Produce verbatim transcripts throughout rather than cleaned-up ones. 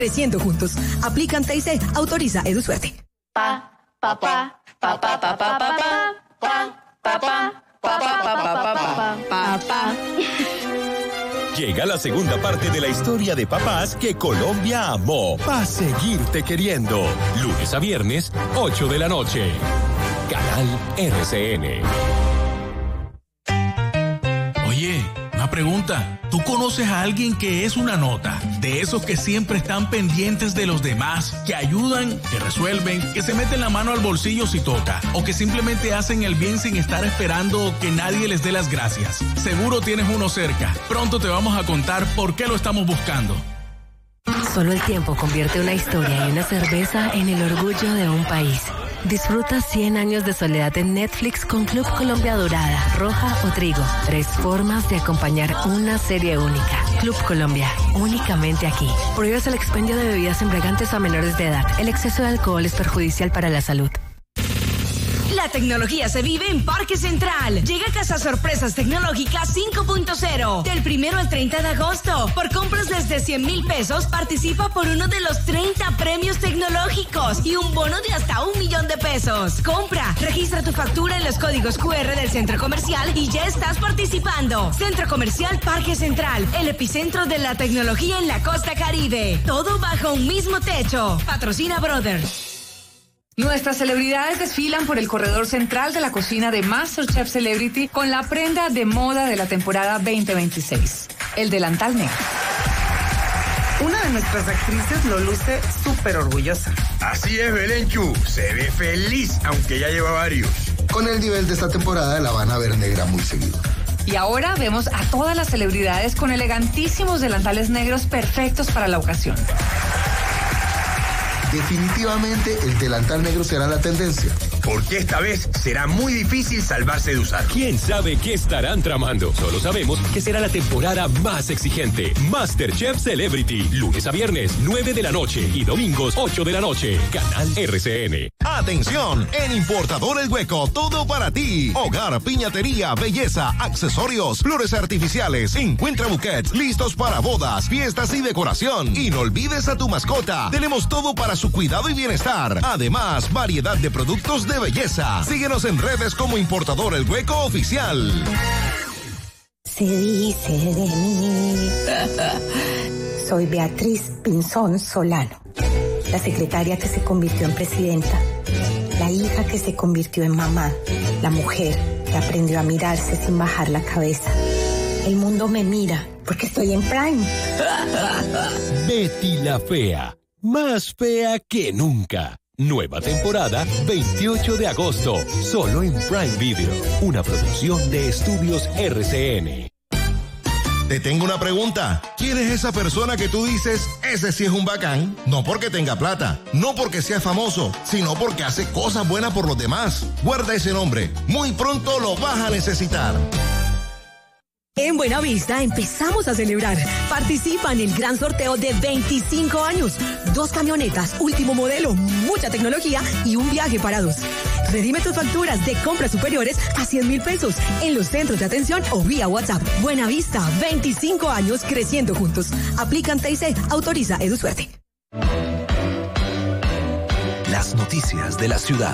Creciendo juntos. Aplican T I C. Autoriza EduSuerte. Pa, pa, pa, pa, pa, pa, pa, pa, pa, pa, pa, pa, pa, pa, pa. Llega la segunda parte de la historia de papás que Colombia amó para seguirte queriendo. Lunes a viernes, ocho de la noche. Canal R C N. Oye, una pregunta. ¿Tú conoces a alguien que es una nota? De esos que siempre están pendientes de los demás, que ayudan, que resuelven, que se meten la mano al bolsillo si toca, o que simplemente hacen el bien sin estar esperando que nadie les dé las gracias. Seguro tienes uno cerca. Pronto te vamos a contar por qué lo estamos buscando. Solo el tiempo convierte una historia y una cerveza en el orgullo de un país. Disfruta cien años de soledad en Netflix con Club Colombia Dorada, Roja o Trigo. Tres formas de acompañar una serie única. Club Colombia, únicamente aquí. Prohíbes el expendio de bebidas embriagantes a menores de edad. El exceso de alcohol es perjudicial para la salud. La tecnología se vive en Parque Central. Llega Casa Sorpresas Tecnológicas cinco punto cero. Del primero al treinta de agosto. Por compras desde cien mil pesos, participa por uno de los treinta premios tecnológicos y un bono de hasta un millón de pesos. Compra, registra tu factura en los códigos cu erre del centro comercial y ya estás participando. Centro Comercial Parque Central, el epicentro de la tecnología en la costa Caribe. Todo bajo un mismo techo. Patrocina Brothers. Nuestras celebridades desfilan por el corredor central de la cocina de MasterChef Celebrity con la prenda de moda de la temporada veinte veintiséis, el delantal negro. Una de nuestras actrices lo luce súper orgullosa. Así es, Belenchu. Se ve feliz, aunque ya lleva varios. Con el nivel de esta temporada la van a ver negra muy seguido. Y ahora vemos a todas las celebridades con elegantísimos delantales negros perfectos para la ocasión. Definitivamente el delantal negro será la tendencia. Porque esta vez será muy difícil salvarse de usar. ¿Quién sabe qué estarán tramando? Solo sabemos que será la temporada más exigente. MasterChef Celebrity, lunes a viernes, nueve de la noche y domingos, ocho de la noche. Canal R C N. Atención, en Importador El Hueco, todo para ti. Hogar, piñatería, belleza, accesorios, flores artificiales. Encuentra buquets listos para bodas, fiestas y decoración. Y no olvides a tu mascota. Tenemos todo para su cuidado y bienestar. Además, variedad de productos de belleza. Síguenos en redes como Importador El Hueco Oficial. Se dice de mí. Soy Beatriz Pinzón Solano, la secretaria que se convirtió en presidenta, la hija que se convirtió en mamá, la mujer que aprendió a mirarse sin bajar la cabeza. El mundo me mira porque estoy en Prime. Betty la Fea, más fea que nunca. Nueva temporada, veintiocho de agosto, solo en Prime Video, una producción de Estudios R C N. Te tengo una pregunta. ¿Quién es esa persona que tú dices, ese sí es un bacán? No porque tenga plata, no porque sea famoso, sino porque hace cosas buenas por los demás. Guarda ese nombre, muy pronto lo vas a necesitar. En Buenavista empezamos a celebrar. Participa en el gran sorteo de veinticinco años. Dos camionetas, último modelo, mucha tecnología y un viaje para dos. Redime tus facturas de compras superiores a cien mil pesos en los centros de atención o vía WhatsApp. Buenavista, veinticinco años creciendo juntos. Aplican T I C. Autoriza EduSuerte. Las noticias de la ciudad.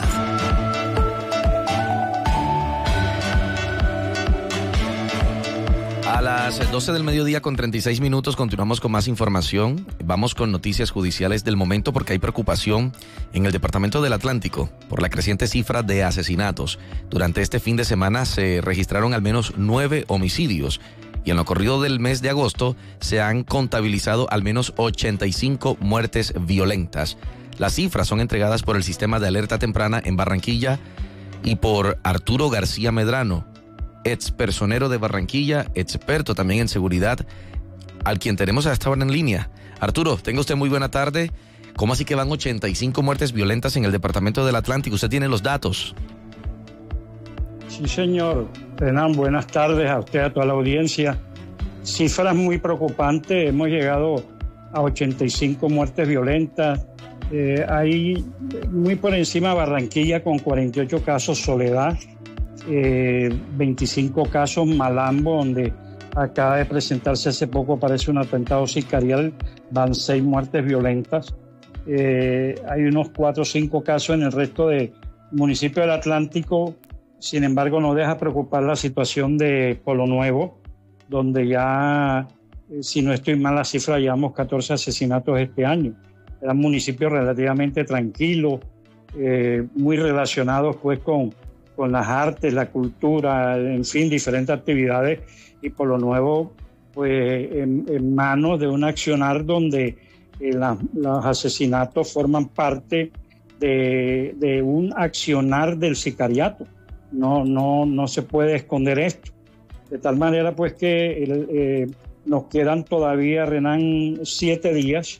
A las doce del mediodía con treinta y seis minutos continuamos con más información. Vamos con noticias judiciales del momento porque hay preocupación en el Departamento del Atlántico por la creciente cifra de asesinatos. Durante este fin de semana se registraron al menos nueve homicidios y en lo corrido del mes de agosto se han contabilizado al menos ochenta y cinco muertes violentas. Las cifras son entregadas por el Sistema de Alerta Temprana en Barranquilla y por Arturo García Medrano, ex personero de Barranquilla, experto también en seguridad, al quien tenemos a esta hora en línea. Arturo, tenga usted muy buena tarde. ¿Cómo así que van ochenta y cinco muertes violentas en el Departamento del Atlántico? ¿Usted tiene los datos? Sí, señor. Renan, buenas tardes a usted, a toda la audiencia. Cifras muy preocupantes. Hemos llegado a ochenta y cinco muertes violentas. Eh, hay muy por encima Barranquilla con cuarenta y ocho casos, Soledad, eh, veinticinco casos, Malambo, donde acaba de presentarse hace poco, parece un atentado sicarial, van seis muertes violentas. Eh, hay unos cuatro o cinco casos en el resto de municipios del Atlántico. Sin embargo, no deja preocupar la situación de Polo Nuevo, donde ya, eh, si no estoy mal, la cifra, llevamos catorce asesinatos este año. Eran municipios relativamente tranquilos, eh, muy relacionados pues con, con las artes, la cultura, en fin, diferentes actividades. Y Polo Nuevo, pues en, en manos de un accionar donde eh, la, los asesinatos forman parte de, de un accionar del sicariato. No, no, no se puede esconder esto. De tal manera pues que el, eh, nos quedan todavía, Renan, siete días,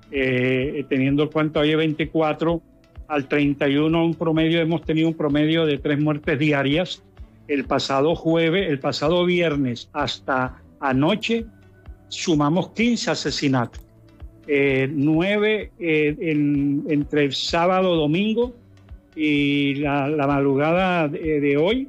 eh, teniendo en cuenta hoy veinticuatro, al treinta y uno un promedio, hemos tenido un promedio de tres muertes diarias. El pasado jueves, el pasado viernes hasta anoche sumamos quince asesinatos, eh, nueve eh, en, entre el sábado, domingo y la, la madrugada de, de hoy,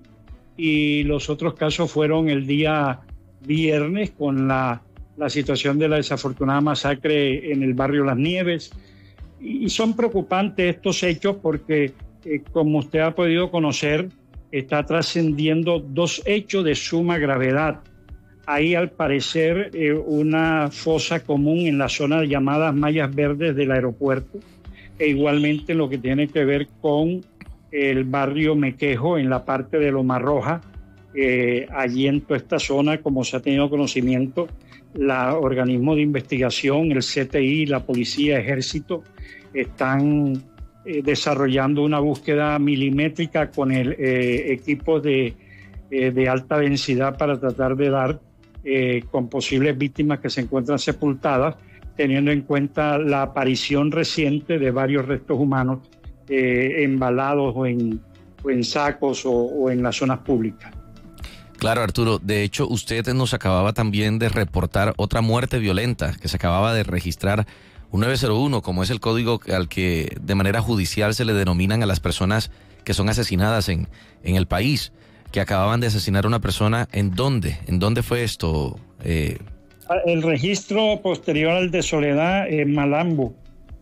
y los otros casos fueron el día viernes con la, la situación de la desafortunada masacre en el barrio Las Nieves. Y, y son preocupantes estos hechos porque, eh, como usted ha podido conocer, está trascendiendo dos hechos de suma gravedad. Hay, al parecer, eh, una fosa común en la zona llamada Mallas Verdes del aeropuerto, e igualmente en lo que tiene que ver con el barrio Mequejo, en la parte de Loma Roja. Eh, allí en toda esta zona, como se ha tenido conocimiento, los organismos de investigación, el C T I, la policía, ejército, están eh, desarrollando una búsqueda milimétrica con el eh, equipo de, eh, de alta densidad para tratar de dar eh, con posibles víctimas que se encuentran sepultadas, teniendo en cuenta la aparición reciente de varios restos humanos eh, embalados o en, o en sacos o, o en las zonas públicas. Claro, Arturo. De hecho, usted nos acababa también de reportar otra muerte violenta que se acababa de registrar, un nueve cero uno, como es el código al que de manera judicial se le denominan a las personas que son asesinadas en, en el país, que acababan de asesinar a una persona. ¿En dónde? ¿En dónde fue esto? Eh... El registro posterior al de Soledad en Malambo,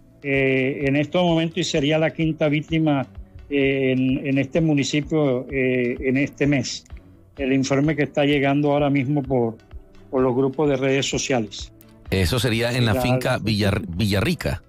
eh, en estos momentos, y sería la quinta víctima eh, en, en este municipio eh, en este mes. El informe que está llegando ahora mismo por, por los grupos de redes sociales. Eso sería en la, la finca Villar, Villarrica.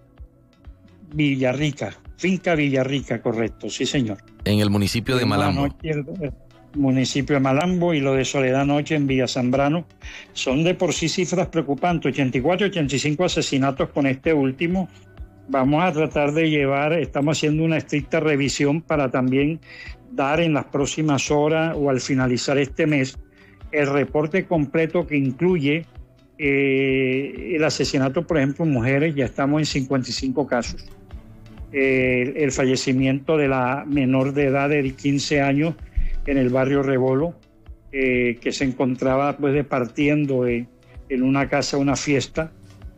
Villarrica, finca Villarrica, correcto, sí señor. En el municipio de Malambo. Noche, el, el municipio de Malambo, y lo de Soledad anoche en Villa Zambrano. Son de por sí cifras preocupantes, ochenta y cuatro, ochenta y cinco asesinatos con este último. Vamos a tratar de llevar, estamos haciendo una estricta revisión para también dar en las próximas horas o al finalizar este mes el reporte completo que incluye eh, el asesinato, por ejemplo, en mujeres. Ya estamos en cincuenta y cinco casos. Eh, el fallecimiento de la menor de edad de quince años en el barrio Rebolo, eh, que se encontraba pues departiendo eh, en una casa, una fiesta,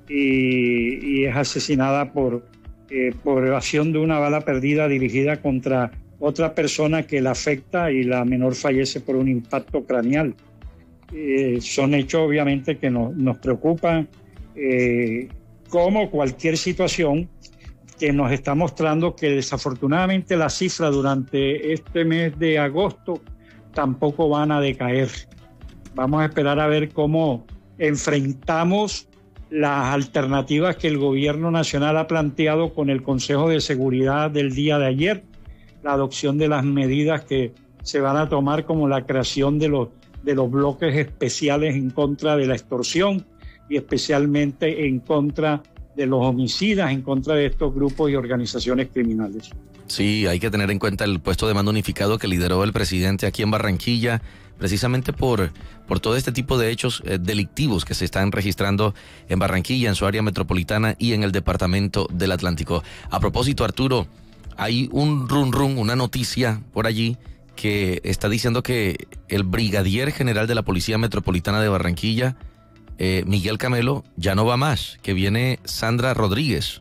y, y es asesinada por, eh, por evasión de una bala perdida dirigida contra otra persona que la afecta, y la menor fallece por un impacto craneal. Eh, son hechos obviamente que nos, nos preocupan, eh, como cualquier situación que nos está mostrando que desafortunadamente las cifras durante este mes de agosto tampoco van a decaer. Vamos a esperar a ver cómo enfrentamos las alternativas que el gobierno nacional ha planteado con el Consejo de Seguridad del día de ayer, la adopción de las medidas que se van a tomar, como la creación de los, de los bloques especiales en contra de la extorsión, y especialmente en contra de los homicidas, en contra de estos grupos y organizaciones criminales. Sí, hay que tener en cuenta el puesto de mando unificado que lideró el presidente aquí en Barranquilla, precisamente por, por todo este tipo de hechos eh, delictivos que se están registrando en Barranquilla, en su área metropolitana y en el departamento del Atlántico. A propósito, Arturo, hay un run run, una noticia por allí que está diciendo que el brigadier general de la Policía Metropolitana de Barranquilla, eh, Miguel Camelo, ya no va más, que viene Sandra Rodríguez.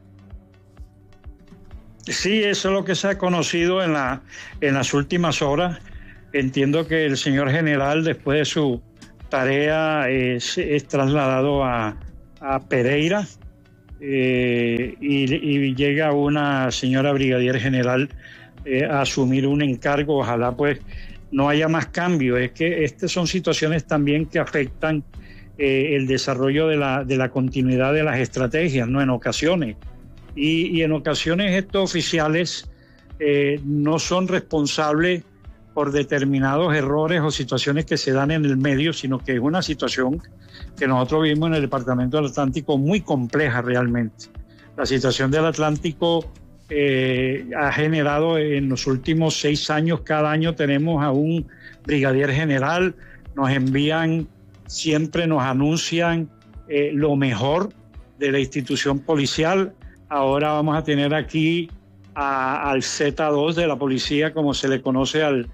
Sí, eso es lo que se ha conocido en, la, en las últimas horas. Entiendo que el señor general, después de su tarea es, es trasladado a, a Pereira eh, y, y llega una señora brigadier general eh, a asumir un encargo. Ojalá pues no haya más cambios. Es que estas son situaciones también que afectan eh, el desarrollo de la, de la continuidad de las estrategias, ¿no? En ocasiones. Y, y en ocasiones estos oficiales eh, no son responsables por determinados errores o situaciones que se dan en el medio, sino que es una situación que nosotros vimos en el Departamento del Atlántico muy compleja realmente. La situación del Atlántico eh, ha generado en los últimos seis años, cada año tenemos a un brigadier general, nos envían, siempre nos anuncian eh, lo mejor de la institución policial. Ahora vamos a tener aquí a, al Z dos de la policía, como se le conoce al,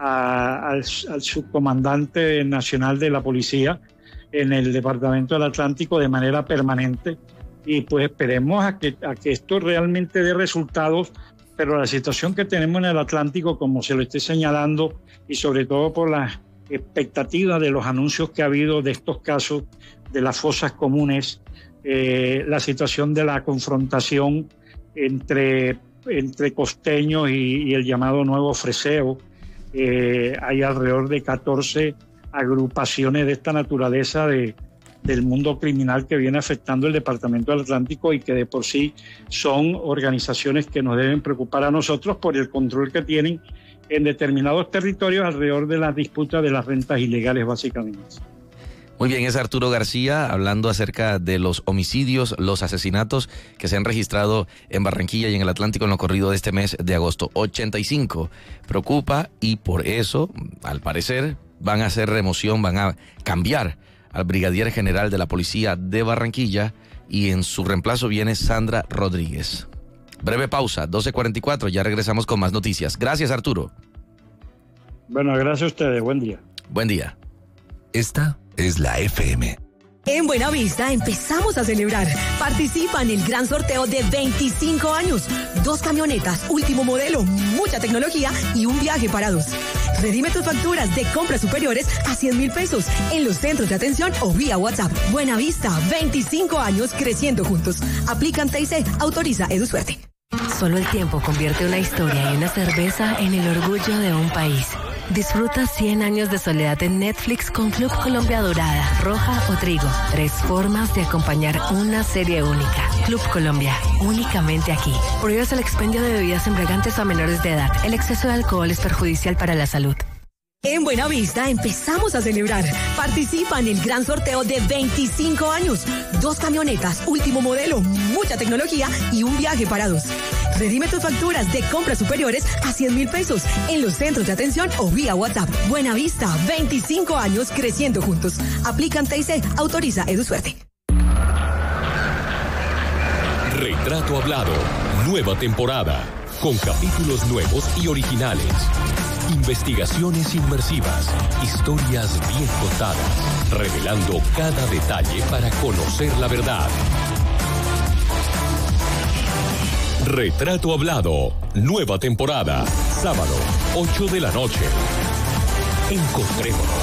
a, al, al subcomandante nacional de la policía en el Departamento del Atlántico de manera permanente. Y pues esperemos a que, a que esto realmente dé resultados, pero la situación que tenemos en el Atlántico, como se lo estoy señalando, y sobre todo por las expectativas de los anuncios que ha habido de estos casos de las fosas comunes, eh, la situación de la confrontación entre, entre costeños y, y el llamado Nuevo Freseo, eh, hay alrededor de catorce agrupaciones de esta naturaleza de del mundo criminal que viene afectando el Departamento del Atlántico y que de por sí son organizaciones que nos deben preocupar a nosotros por el control que tienen en determinados territorios alrededor de las disputas de las rentas ilegales, básicamente. Muy bien, es Arturo García hablando acerca de los homicidios, los asesinatos que se han registrado en Barranquilla y en el Atlántico en lo corrido de este mes de agosto. ochenta y cinco preocupa y por eso, al parecer, van a hacer remoción, van a cambiar al brigadier general de la policía de Barranquilla y en su reemplazo viene Sandra Rodríguez. Breve pausa, doce cuarenta y cuatro, ya regresamos con más noticias. Gracias, Arturo. Bueno, gracias a ustedes, buen día. Buen día. Esta es la F M. En Buenavista empezamos a celebrar. Participa en el gran sorteo de veinticinco años. Dos camionetas, último modelo, mucha tecnología y un viaje para dos. Redime tus facturas de compras superiores a cien mil pesos en los centros de atención o vía WhatsApp. Buenavista, veinticinco años creciendo juntos. Aplican T I C, autoriza EduSuerte. Solo el tiempo convierte una historia y una cerveza en el orgullo de un país. Disfruta cien años de soledad en Netflix con Club Colombia Dorada, Roja o Trigo. Tres formas de acompañar una serie única. Club Colombia, únicamente aquí. Prohíbes el expendio de bebidas embriagantes a menores de edad. El exceso de alcohol es perjudicial para la salud. En Buenavista empezamos a celebrar. Participa en el gran sorteo de veinticinco años. Dos camionetas, último modelo, mucha tecnología y un viaje para dos. Redime tus facturas de compras superiores a cien mil pesos en los centros de atención o vía WhatsApp. Buenavista, veinticinco años creciendo juntos. Aplican T I C, autoriza EduSuerte. Retrato Hablado, nueva temporada, con capítulos nuevos y originales. Investigaciones inmersivas, historias bien contadas, revelando cada detalle para conocer la verdad. Retrato Hablado, nueva temporada, sábado, ocho de la noche. Encontrémonos.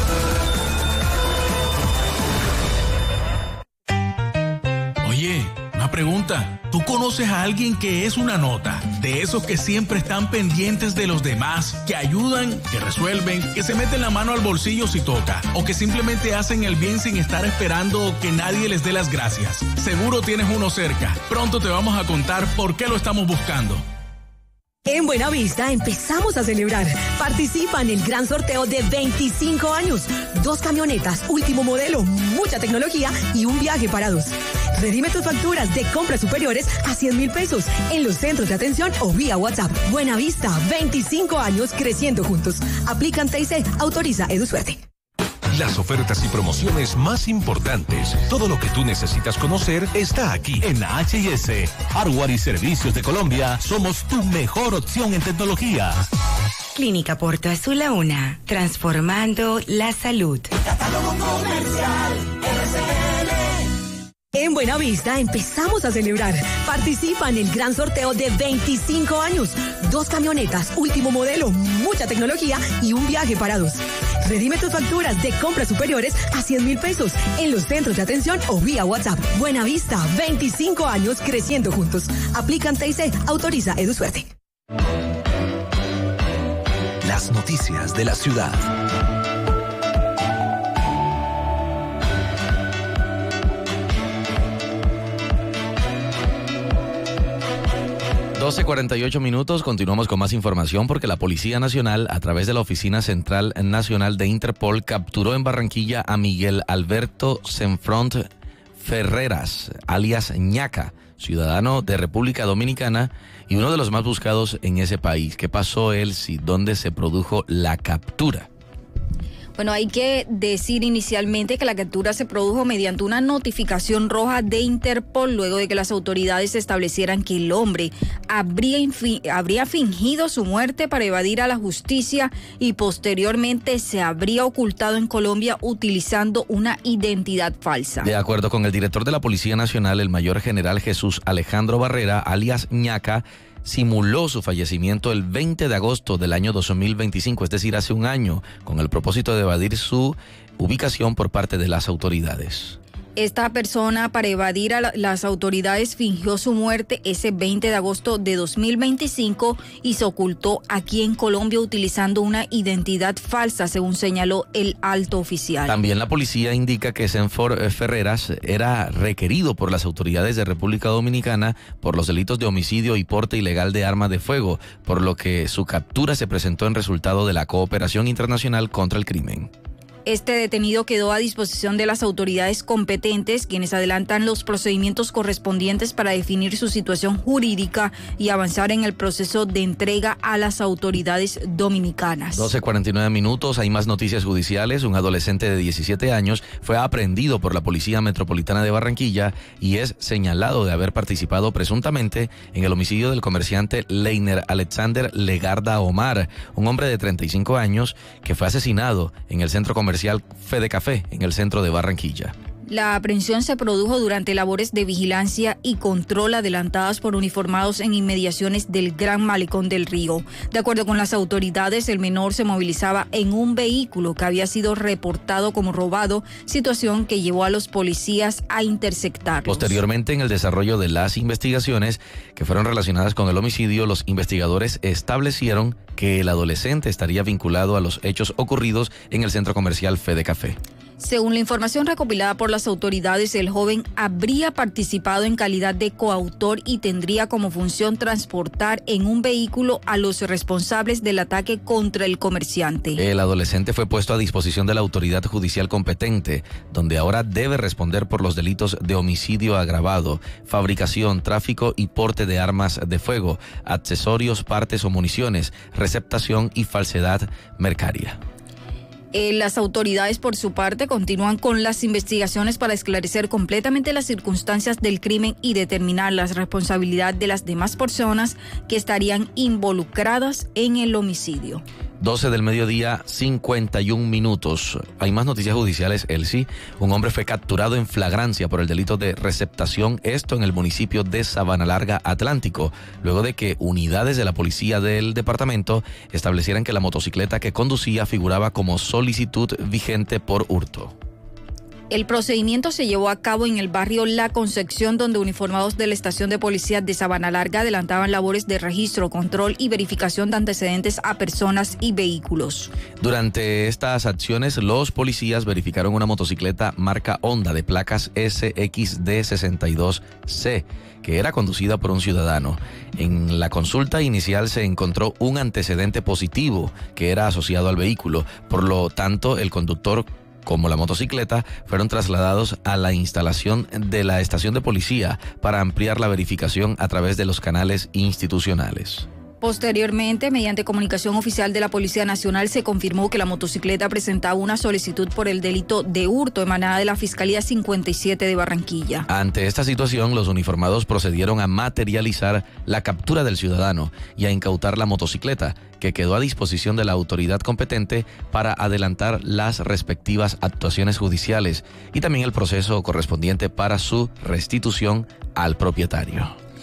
Oye, una pregunta. ¿Tú conoces a alguien que es una nota? De esos que siempre están pendientes de los demás, que ayudan, que resuelven, que se meten la mano al bolsillo si toca, o que simplemente hacen el bien sin estar esperando que nadie les dé las gracias. Seguro tienes uno cerca. Pronto te vamos a contar por qué lo estamos buscando. En Buenavista empezamos a celebrar. Participa en el gran sorteo de veinticinco años. Dos camionetas, último modelo, mucha tecnología y un viaje para dos. Redime tus facturas de compras superiores a cien mil pesos en los centros de atención o vía WhatsApp. Buenavista, veinticinco años creciendo juntos. Aplican T I C, autoriza EduSuerte. Las ofertas y promociones más importantes. Todo lo que tú necesitas conocer está aquí. En la H y S, Hardware y Servicios de Colombia, somos tu mejor opción en tecnología. Clínica Porto Azul a una, transformando la salud. Catálogo comercial, R C L. En Buenavista empezamos a celebrar. Participa en el gran sorteo de veinticinco años. Dos camionetas, último modelo, mucha tecnología y un viaje para dos. Redime tus facturas de compras superiores a cien mil pesos en los centros de atención o vía WhatsApp. Buenavista, veinticinco años creciendo juntos. Aplican T I C, autoriza EduSuerte. Las noticias de la ciudad. doce cuarenta y ocho minutos, continuamos con más información porque la Policía Nacional, a través de la Oficina Central Nacional de Interpol, capturó en Barranquilla a Miguel Alberto Senfront Ferreras, alias Ñaca, ciudadano de República Dominicana y uno de los más buscados en ese país. ¿Qué pasó él? Sí, ¿dónde se produjo la captura? Bueno, hay que decir inicialmente que la captura se produjo mediante una notificación roja de Interpol luego de que las autoridades establecieran que el hombre habría, infi- habría fingido su muerte para evadir a la justicia y posteriormente se habría ocultado en Colombia utilizando una identidad falsa. De acuerdo con el director de la Policía Nacional, el mayor general Jesús Alejandro Barrera, alias Ñaca, simuló su fallecimiento el veinte de agosto del año dos mil veinticinco, es decir, hace un año, con el propósito de evadir su ubicación por parte de las autoridades. Esta persona, para evadir a la, las autoridades, fingió su muerte ese veinte de agosto de dos mil veinticinco y se ocultó aquí en Colombia utilizando una identidad falsa, según señaló el alto oficial. También la policía indica que Senfor Ferreras era requerido por las autoridades de República Dominicana por los delitos de homicidio y porte ilegal de arma de fuego, por lo que su captura se presentó en resultado de la cooperación internacional contra el crimen. Este detenido quedó a disposición de las autoridades competentes, quienes adelantan los procedimientos correspondientes para definir su situación jurídica y avanzar en el proceso de entrega a las autoridades dominicanas. doce cuarenta y nueve minutos, hay más noticias judiciales. Un adolescente de diecisiete años fue aprehendido por la Policía Metropolitana de Barranquilla y es señalado de haber participado presuntamente en el homicidio del comerciante Leiner Alexander Legarda Omar, un hombre de treinta y cinco años que fue asesinado en el centro comercial Fede Café, en el centro de Barranquilla. La aprehensión se produjo durante labores de vigilancia y control adelantadas por uniformados en inmediaciones del Gran Malecón del Río. De acuerdo con las autoridades, el menor se movilizaba en un vehículo que había sido reportado como robado, situación que llevó a los policías a interceptarlos. Posteriormente, en el desarrollo de las investigaciones que fueron relacionadas con el homicidio, los investigadores establecieron que el adolescente estaría vinculado a los hechos ocurridos en el centro comercial Fede Café. Según la información recopilada por las autoridades, el joven habría participado en calidad de coautor y tendría como función transportar en un vehículo a los responsables del ataque contra el comerciante. El adolescente fue puesto a disposición de la autoridad judicial competente, donde ahora debe responder por los delitos de homicidio agravado, fabricación, tráfico y porte de armas de fuego, accesorios, partes o municiones, receptación y falsedad mercaria. Eh, las autoridades, por su parte, continúan con las investigaciones para esclarecer completamente las circunstancias del crimen y determinar la responsabilidad de las demás personas que estarían involucradas en el homicidio. doce del mediodía, cincuenta y un minutos. Hay más noticias judiciales, Elsie. Un hombre fue capturado en flagrancia por el delito de receptación, esto en el municipio de Sabana Larga, Atlántico, luego de que unidades de la policía del departamento establecieran que la motocicleta que conducía figuraba como solicitud vigente por hurto. El procedimiento se llevó a cabo en el barrio La Concepción, donde uniformados de la estación de policía de Sabana Larga adelantaban labores de registro, control y verificación de antecedentes a personas y vehículos. Durante estas acciones, los policías verificaron una motocicleta marca Honda de placas S X D sesenta y dos C, que era conducida por un ciudadano. En la consulta inicial se encontró un antecedente positivo que era asociado al vehículo, por lo tanto, el conductor como la motocicleta fueron trasladados a la instalación de la estación de policía para ampliar la verificación a través de los canales institucionales. Posteriormente, mediante comunicación oficial de la Policía Nacional, se confirmó que la motocicleta presentaba una solicitud por el delito de hurto emanada de la Fiscalía cincuenta y siete de Barranquilla. Ante esta situación, los uniformados procedieron a materializar la captura del ciudadano y a incautar la motocicleta, que quedó a disposición de la autoridad competente para adelantar las respectivas actuaciones judiciales y también el proceso correspondiente para su restitución al propietario.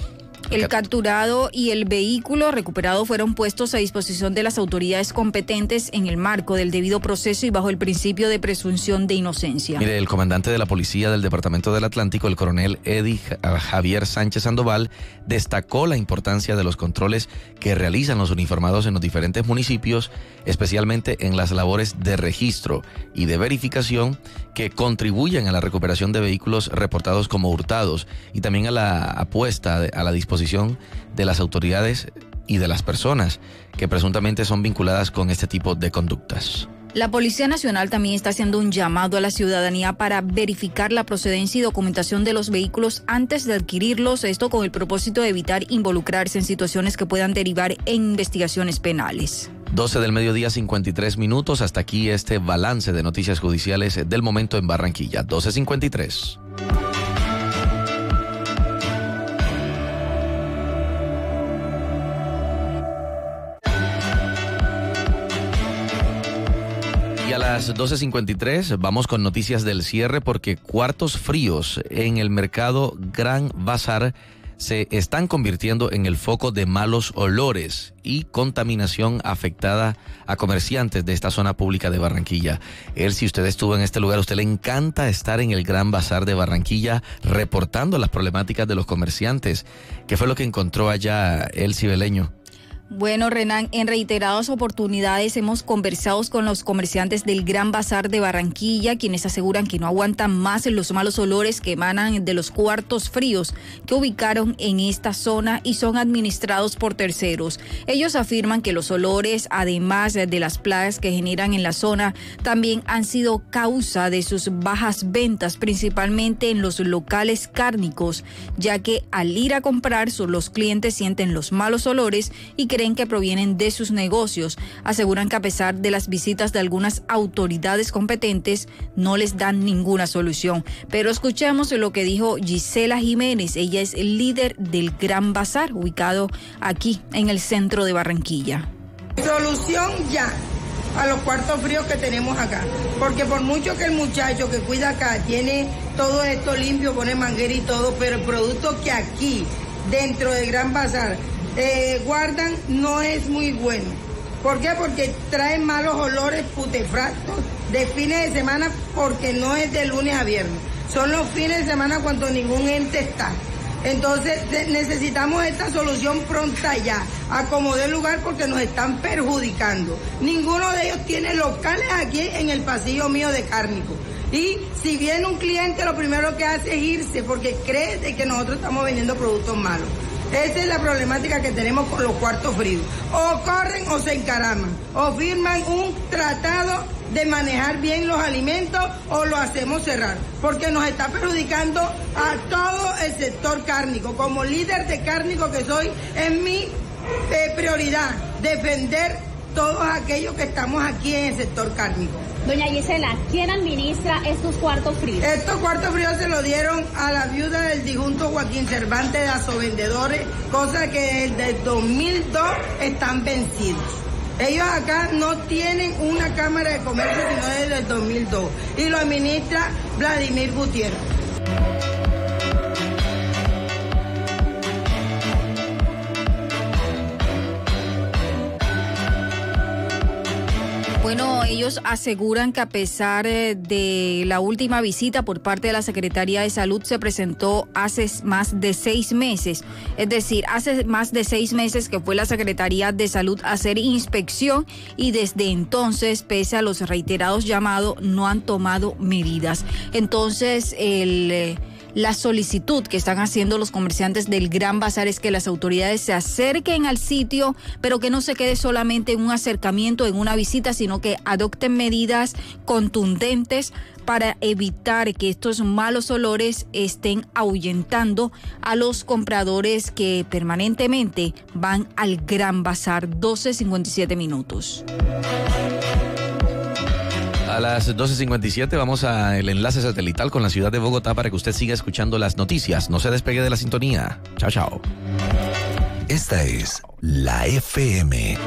El capturado y el vehículo recuperado fueron puestos a disposición de las autoridades competentes en el marco del debido proceso y bajo el principio de presunción de inocencia. Mire, el comandante de la policía del Departamento del Atlántico, el coronel Eddie Javier Sánchez Sandoval, destacó la importancia de los controles que realizan los uniformados en los diferentes municipios, especialmente en las labores de registro y de verificación que contribuyen a la recuperación de vehículos reportados como hurtados y también a la apuesta a la disposición de las autoridades y de las personas que presuntamente son vinculadas con este tipo de conductas. La Policía Nacional también está haciendo un llamado a la ciudadanía para verificar la procedencia y documentación de los vehículos antes de adquirirlos, esto con el propósito de evitar involucrarse en situaciones que puedan derivar en investigaciones penales. doce del mediodía, cincuenta y tres minutos. Hasta aquí este balance de noticias judiciales del momento en Barranquilla. doce cincuenta y tres. Y a las doce cincuenta y tres vamos con noticias del cierre porque cuartos fríos en el mercado Gran Bazar se están convirtiendo en el foco de malos olores y contaminación afectada a comerciantes de esta zona pública de Barranquilla. Él, si usted estuvo en este lugar, a usted le encanta estar en el Gran Bazar de Barranquilla reportando las problemáticas de los comerciantes. ¿Qué fue lo que encontró allá el cibeleño? Bueno, Renan, en reiteradas oportunidades hemos conversado con los comerciantes del Gran Bazar de Barranquilla, quienes aseguran que no aguantan más los malos olores que emanan de los cuartos fríos que ubicaron en esta zona y son administrados por terceros. Ellos afirman que los olores, además de las plagas que generan en la zona, también han sido causa de sus bajas ventas, principalmente en los locales cárnicos, ya que al ir a comprar, los clientes sienten los malos olores y que creen que provienen de sus negocios. Aseguran que a pesar de las visitas de algunas autoridades competentes, no les dan ninguna solución. Pero escuchemos lo que dijo Gisela Jiménez. Ella es el líder del Gran Bazar, ubicado aquí en el centro de Barranquilla. Solución ya a los cuartos fríos que tenemos acá, porque por mucho que el muchacho que cuida acá tiene todo esto limpio, pone manguera y todo, pero el producto que aquí, dentro del Gran Bazar, Eh, guardan no es muy bueno. ¿Por qué? Porque traen malos olores putefactos de fines de semana, porque no es de lunes a viernes. Son los fines de semana cuando ningún ente está. Entonces necesitamos esta solución pronta ya, acomodar el lugar porque nos están perjudicando. Ninguno de ellos tiene locales aquí en el pasillo mío de cárnico. Y si viene un cliente, lo primero que hace es irse porque cree de que nosotros estamos vendiendo productos malos. Esa es la problemática que tenemos con los cuartos fríos. O corren o se encaraman, o firman un tratado de manejar bien los alimentos o lo hacemos cerrar, porque nos está perjudicando a todo el sector cárnico. Como líder de cárnico que soy, es mi eh, prioridad defender todos aquellos que estamos aquí en el sector cárnico. Doña Gisela, ¿quién administra estos cuartos fríos? Estos cuartos fríos se los dieron a la viuda del difunto Joaquín Cervantes de Azovendedores, cosa que desde el dos mil dos están vencidos. Ellos acá no tienen una cámara de comercio sino desde el dos mil dos y lo administra Vladimir Gutiérrez. Bueno, ellos aseguran que a pesar de la última visita por parte de la Secretaría de Salud se presentó hace más de seis meses. Es decir, hace más de seis meses que fue la Secretaría de Salud a hacer inspección y desde entonces, pese a los reiterados llamados, no han tomado medidas. Entonces, el... La solicitud que están haciendo los comerciantes del Gran Bazar es que las autoridades se acerquen al sitio, pero que no se quede solamente en un acercamiento, en una visita, sino que adopten medidas contundentes para evitar que estos malos olores estén ahuyentando a los compradores que permanentemente van al Gran Bazar. doce cincuenta y siete minutos. A las doce cincuenta y siete vamos al enlace satelital con la ciudad de Bogotá para que usted siga escuchando las noticias. No se despegue de la sintonía. Chao, chao. Esta es la F M.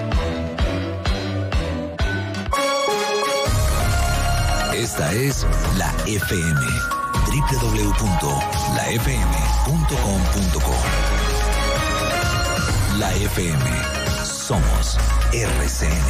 Esta es la F M. doble u doble u doble u punto la f m punto com punto co. F M. Somos R C N.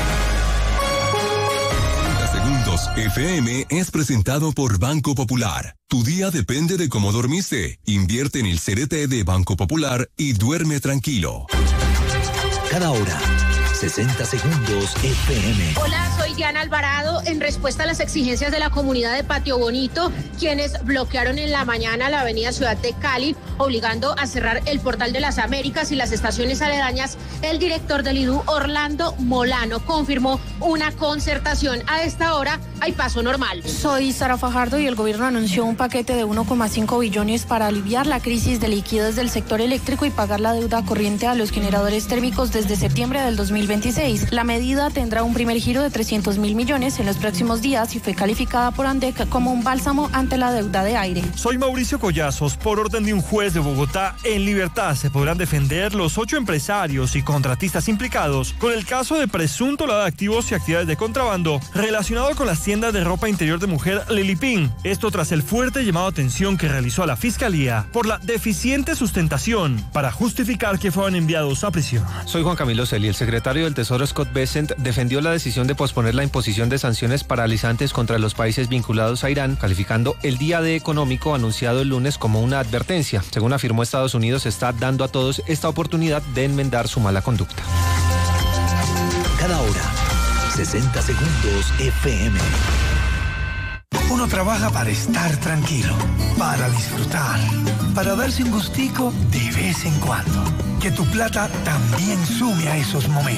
Segundos F M es presentado por Banco Popular. Tu día depende de cómo dormiste. Invierte en el C D T de Banco Popular y duerme tranquilo. Cada hora, sesenta segundos F M. Hola, soy Diana Alvarado. En respuesta a las exigencias de la comunidad de Patio Bonito, quienes bloquearon en la mañana la avenida Ciudad de Cali, obligando a cerrar el Portal de las Américas y las estaciones aledañas, el director del I D U, Orlando Molano, confirmó una concertación. A esta hora hay paso normal. Soy Sara Fajardo y el gobierno anunció un paquete de uno coma cinco billones para aliviar la crisis de liquidez del sector eléctrico y pagar la deuda corriente a los generadores térmicos desde septiembre del dos mil veintiséis. La medida tendrá un primer giro de trescientos mil millones en los próximos días y fue calificada por ANDEC como un bálsamo ante la deuda de aire. Soy Mauricio Collazos. Por orden de un juez de Bogotá, en libertad se podrán defender los ocho empresarios y contratistas implicados con el caso de presunto lavado de activos y actividades de contrabando relacionado con las tiendas de ropa interior de mujer Lilipín. Esto tras el fuerte llamado de atención que realizó a la Fiscalía por la deficiente sustentación para justificar que fueron enviados a prisión. Soy Juan Camilo Celi. El secretario del Tesoro Scott Bessent defendió la decisión de posponer la imposición de sanciones paralizantes contra los países vinculados a Irán, calificando el día D económico anunciado el lunes como una advertencia. Según afirmó, Estados Unidos está dando a todos esta oportunidad de enmendar su mala conducta. Cada hora, sesenta segundos F M. Uno trabaja para estar tranquilo, para disfrutar, para darse un gustico de vez en cuando. Que tu plata también sume a esos momentos.